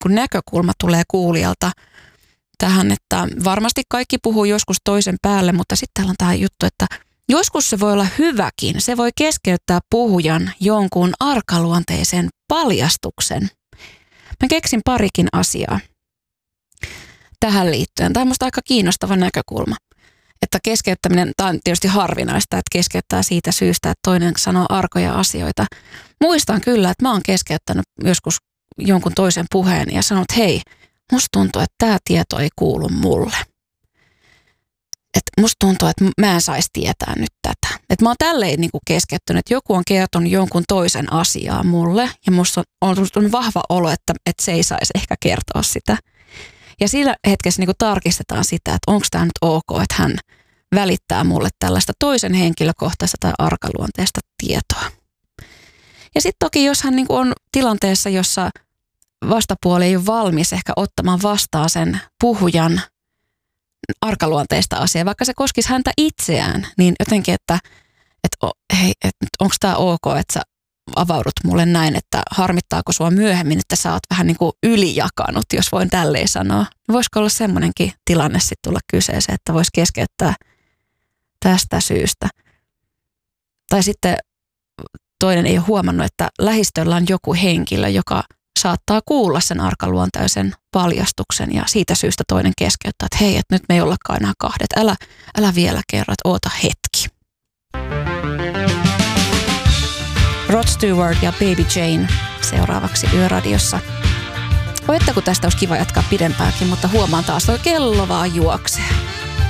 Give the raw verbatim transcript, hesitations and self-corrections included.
kun näkökulma tulee kuulijalta tähän, että varmasti kaikki puhuu joskus toisen päälle, mutta sitten täällä on tämä juttu, että joskus se voi olla hyväkin. Se voi keskeyttää puhujan jonkun arkaluonteisen paljastuksen. Mä keksin parikin asiaa tähän liittyen. Tämä on musta aika kiinnostava näkökulma. Että keskeyttäminen, tämä on tietysti harvinaista, että keskeyttää siitä syystä, että toinen sanoo arkoja asioita. Muistan kyllä, että mä oon keskeyttänyt joskus jonkun toisen puheen ja sanonut, että hei, musta tuntuu, että tämä tieto ei kuulu mulle. Että musta tuntuu, että mä en saisi tietää nyt tätä. Että mä oon tälleen niin kuin keskeyttänyt, että joku on kertonut jonkun toisen asiaa mulle ja musta on, on vahva olo, että, että se ei saisi ehkä kertoa sitä. Ja sillä hetkessä niin kuin tarkistetaan sitä, että onko tämä nyt ok, että hän välittää mulle tällaista toisen henkilökohtaista tai arkaluonteista tietoa. Ja sitten toki, jos hän niin kuin on tilanteessa, jossa vastapuoli ei ole valmis ehkä ottamaan vastaan sen puhujan arkaluonteista asiaa, vaikka se koskisi häntä itseään, niin jotenkin, että, että hei, että onko tämä ok, että sä avaudut mulle näin, että harmittaako sua myöhemmin, että sä oot vähän niin kuin ylijakanut, jos voin tälleen sanoa. Voisiko olla semmoinenkin tilanne sitten tulla kyseeseen, että voisi keskeyttää tästä syystä. Tai sitten toinen ei ole huomannut, että lähistöllä on joku henkilö, joka saattaa kuulla sen arkaluonteisen paljastuksen ja siitä syystä toinen keskeyttää, että hei, että nyt me ei ollakaan enää kahdet. Älä, älä vielä kerro, että oota hetki. Rod Stewart ja Baby Jane seuraavaksi Yöradiossa. Voi että kun tästä olisi kiva jatkaa pidempäänkin, mutta huomaan taas, että kello vaan juoksee.